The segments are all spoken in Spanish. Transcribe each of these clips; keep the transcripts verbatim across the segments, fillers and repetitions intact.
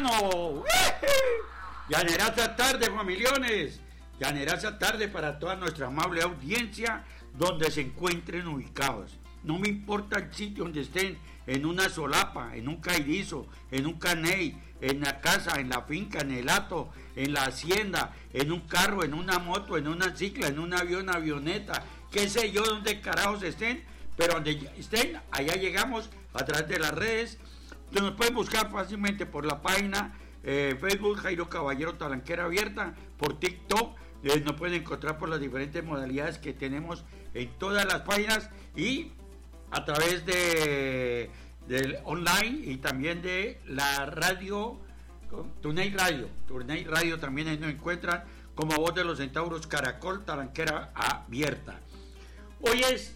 hermano. Llaneraza tarde, familiones. Llaneraza tarde para toda nuestra amable audiencia donde se encuentren ubicados. No me importa el sitio donde estén, en una solapa, en un cairizo, en un caney, en la casa, en la finca, en el hato, en la hacienda, en un carro, en una moto, en una cicla, en un avión, avioneta, qué sé yo, donde carajos estén, pero donde estén, allá llegamos a través de las redes. Nos pueden buscar fácilmente por la página eh, Facebook Jairo Caballero Talanquera Abierta, por TikTok, eh, nos pueden encontrar por las diferentes modalidades que tenemos en todas las páginas y a través de del online y también de la radio, Tuney Radio, Tuney Radio también ahí nos encuentran como Voz de los Centauros Caracol Talanquera Abierta. Hoy es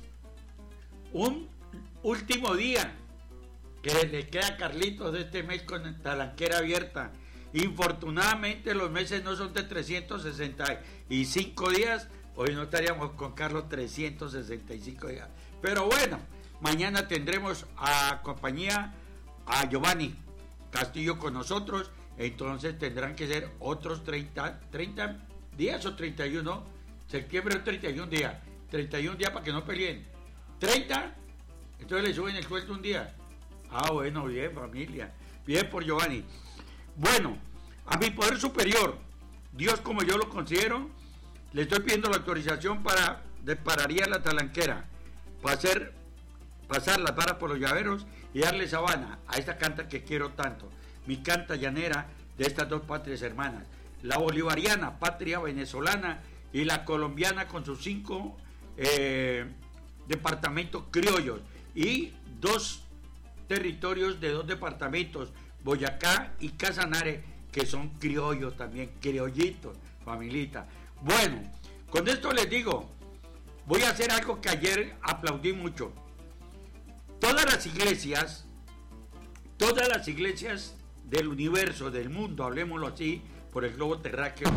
un último día que le queda a Carlitos de este mes con Talanquera Abierta. Infortunadamente los meses no son de trescientos sesenta y cinco días, hoy no estaríamos con Carlos trescientos sesenta y cinco días, pero bueno, mañana tendremos a compañía a Giovanni Castillo con nosotros, entonces tendrán que ser otros treinta, treinta días o treinta y uno, septiembre o treinta y un días, treinta y un días para que no peleen, treinta, entonces le suben el sueldo un día. Ah, bueno, bien, familia, bien por Giovanni. Bueno, a mi poder superior, Dios como yo lo considero, le estoy pidiendo la autorización para despararía la talanquera, para hacer pasar las varas por los llaveros y darle sabana a esta canta que quiero tanto, mi canta llanera de estas dos patrias hermanas, la bolivariana, patria venezolana, y la colombiana con sus cinco eh, departamentos criollos y dos territorios de dos departamentos, Boyacá y Casanare, que son criollos también, criollitos, familita. Bueno, con esto les digo, voy a hacer algo que ayer aplaudí mucho. Todas las iglesias, todas las iglesias del universo, del mundo, hablemoslo así, por el globo terráqueo,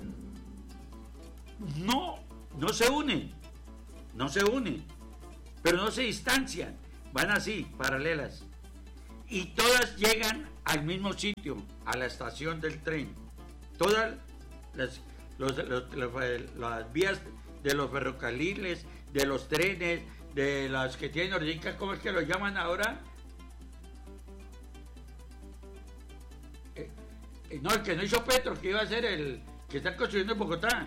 no, no se unen, no se unen, pero no se distancian, van así, paralelas, y todas llegan al mismo sitio, a la estación del tren. Todas las, los, los, los, las vías de los ferrocarriles, de los trenes, de las que tienen oricas, ¿cómo es que lo llaman ahora? Eh, eh, no, el que no hizo Petro, que iba a ser el que están construyendo en Bogotá.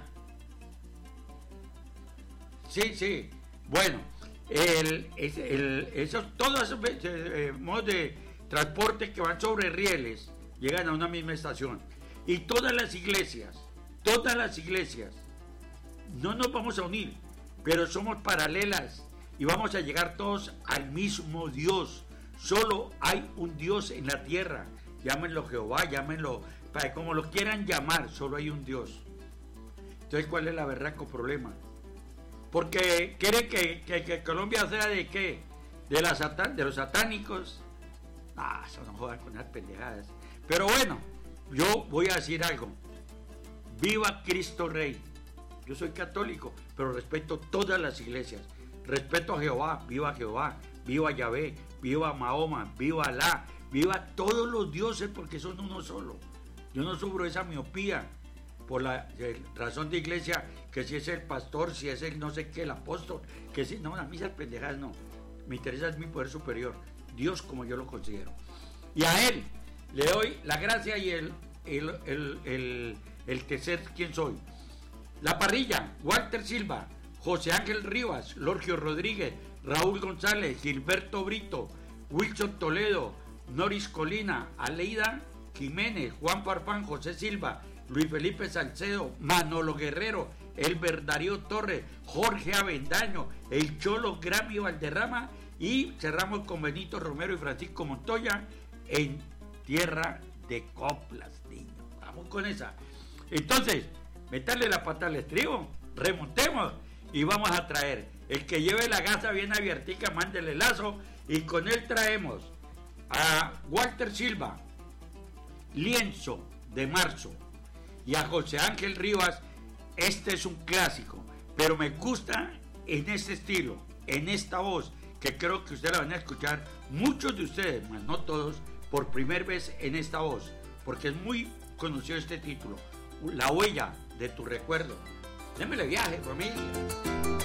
Sí, sí. Bueno, el, el, el, esos, todos esos eh, modos de transporte que van sobre rieles llegan a una misma estación. Y todas las iglesias, todas las iglesias, no nos vamos a unir, pero somos paralelas. Y vamos a llegar todos al mismo Dios. Solo hay un Dios en la tierra. Llámenlo Jehová, llámenlo, para como lo quieran llamar, solo hay un Dios. Entonces, ¿cuál es la berraco problema? Porque quiere que, que, que Colombia sea de qué? De, la satan, de los satánicos. Ah, eso no jodan con esas pendejadas. Pero bueno, yo voy a decir algo. Viva Cristo Rey. Yo soy católico, pero respeto todas las iglesias. Respeto a Jehová, viva Jehová, viva Yahvé, viva Mahoma, viva Alá, viva todos los dioses porque son uno solo. Yo no sufro esa miopía por la eh, razón de iglesia, que si es el pastor, si es el no sé qué, el apóstol, que si, no, a mí esas pendejadas no. Me interesa es mi poder superior, Dios como yo lo considero. Y a Él le doy la gracia y el, el, el, el, el que ser quien soy. La parrilla, Walter Silva, José Ángel Rivas, Lorgio Rodríguez, Raúl González, Gilberto Brito, Wilson Toledo, Noris Colina, Aleida Jiménez, Juan Farfán, José Silva, Luis Felipe Salcedo, Manolo Guerrero, Elber Darío Torres, Jorge Avendaño, el Cholo Grammy Valderrama, y cerramos con Benito Romero y Francisco Montoya en Tierra de Coplas, niño. Vamos con esa. Entonces, meterle la pata al estribo, remontemos y vamos a traer el que lleve la gasa bien abiertica, mándele lazo, y con él traemos a Walter Silva, Lienzo de Marzo, y a José Ángel Rivas. Este es un clásico, pero me gusta en este estilo, en esta voz, que creo que ustedes la van a escuchar, muchos de ustedes, más no todos, por primera vez en esta voz, porque es muy conocido este título, La huella de tu recuerdo. Démele viaje, familia.